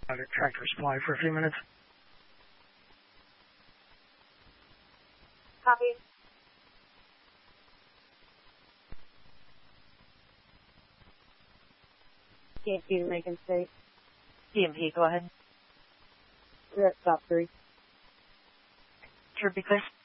Under Tractor Supply for a few minutes. Copy. DMP to Macon State. DMP, go ahead. We're at stop 3. Sure, be clear.